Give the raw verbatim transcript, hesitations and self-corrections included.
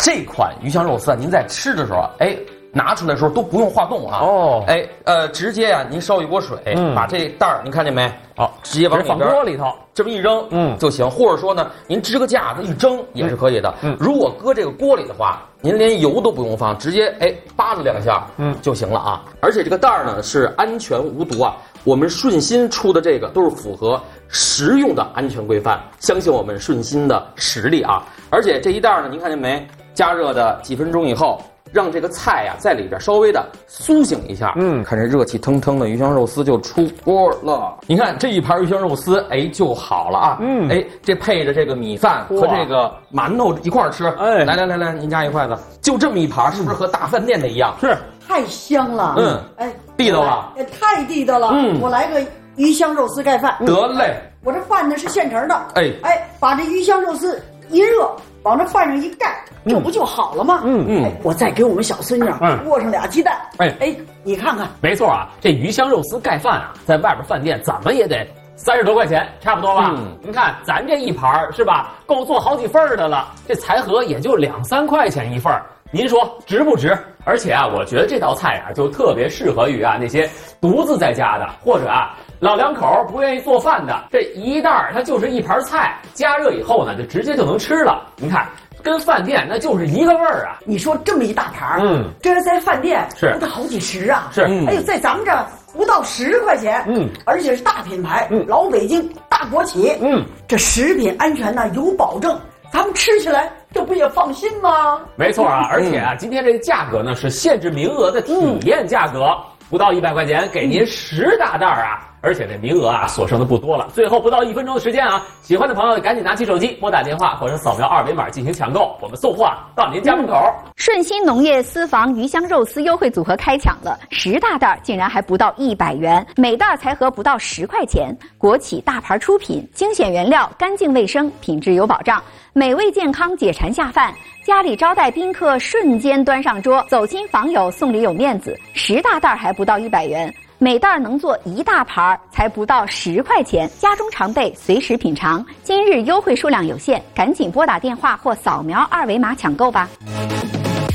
这款鱼香肉丝啊，您在吃的时候，哎。拿出来的时候都不用化冻啊！哦，哎，呃，直接呀、啊，您烧一锅水，嗯、把这袋儿，您看见没？哦，直接往里边放锅里头， 这么一扔，嗯，就行。或者说呢，您支个架子一蒸也是可以的。嗯，如果搁这个锅里的话，您连油都不用放，直接哎扒拉两下，嗯就行了啊。而且这个袋儿呢是安全无毒啊，我们顺心出的这个都是符合食用的安全规范，相信我们顺心的实力啊。而且这一袋呢，您看见没？加热的几分钟以后。让这个菜呀、啊、在里边稍微的苏醒一下，嗯，看这热气腾腾的鱼香肉丝就出锅了。你看这一盘鱼香肉丝，哎就好了啊，嗯，哎这配着这个米饭和这个馒头一块儿吃，哎，来来来来，您夹一筷子，就这么一盘，是不是和大饭店的一样？ 是， 太香了，嗯，哎， 地道了， 哎，太地道了，嗯，我来个鱼香肉丝盖饭， 得嘞， 我这饭呢是现成的， 哎哎，把这鱼香肉丝一热，往这饭上一盖。这不就好了吗？嗯嗯、哎，我再给我们小孙女握上俩鸡蛋。哎哎，你看看， 没错啊，这鱼香肉丝盖饭啊，在外边饭店怎么也得三十多块钱，差不多吧？嗯，您看咱这一盘是吧，够做好几份的了，这财盒也就两三块钱一份，您说值不值？而且啊，我觉得这道菜啊，就特别适合于啊那些独自在家的，或者啊老两口不愿意做饭的，这一袋它就是一盘菜，加热以后呢，就直接就能吃了。您看。跟饭店那就是一个味儿啊！ 你说这么一大盘，嗯，这在饭店是不得好几十啊？ 是， 哎呦，在咱们这儿不到十块钱，嗯，而且是大品牌，嗯，老北京大国企，嗯，这食品安全呢有保证，咱们吃起来这不也放心吗？ 没错啊，而且啊，今天这个价格呢是限制名额的体验价格，嗯、不到一百块钱给您十大袋啊！而且这名额啊，所剩的不多了，最后不到一分钟的时间啊，喜欢的朋友赶紧拿起手机拨打电话或者扫描二维码进行抢购，我们送货啊到您家门口。 顺心农业私房鱼香肉丝优惠组合开抢了，十大袋竟然还不到一百元，每袋才合不到十块钱。国企大牌出品，精选原料，干净卫生，品质有保障，美味健康，解馋下饭。家里招待宾客，瞬间端上桌，走亲访友送礼有面子，十大袋还不到一百元。每袋能做一大盘，才不到十块钱，家中常备，随时品尝。今日优惠数量有限，赶紧拨打电话或扫描二维码抢购吧。